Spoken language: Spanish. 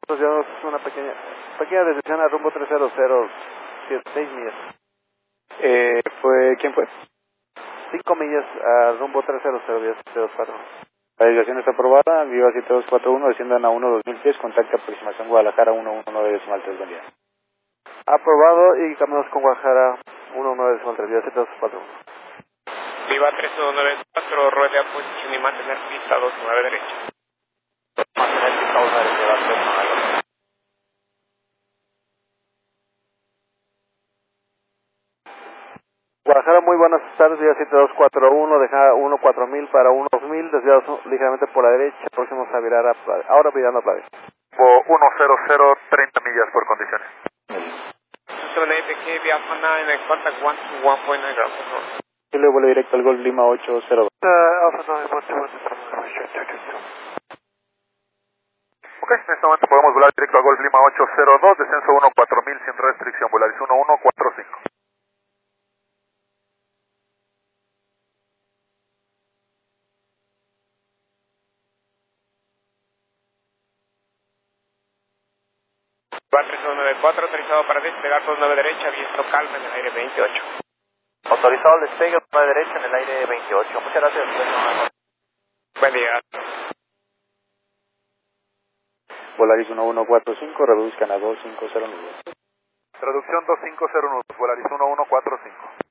Nos llevamos una pequeña desviación a rumbo 300, 6 millas. ¿Quién fue? 5 millas a rumbo 300, 724. La desviación está aprobada, Viva 7241, desciendan a 1-2000 pies, contacta aproximación Guadalajara 119.3, buen día. Aprobado y caminamos con Guadalajara 119.3, Viva 7241. Viva 3194, ruede a posición y mantener pista 29 derecha. Mantener pista 2 derecha, Viva 394. Guadalajara, muy buenas tardes, Viva 7241, deja 14000 para 12000, desviados ligeramente por la derecha, próximos a virar a Plade, ahora virando a Plade. 100, 30 millas por condiciones. APK, Via 9 and contact 121.9 ground control. Y luego vuelo directo al Golf Lima 802. Ok, en este momento podemos volar directo a Golf Lima 802, descenso 14000 sin restricción, Volaris 1145. Viva 3194, autorizado para despegar por 9 derecha, viento calma en el aire 28. Autorizado el despegue 9 derecha en el aire 28. Muchas gracias. Buen día. Volaris 1145, reduzcan a 2509. Traducción 2509, Volaris 1145.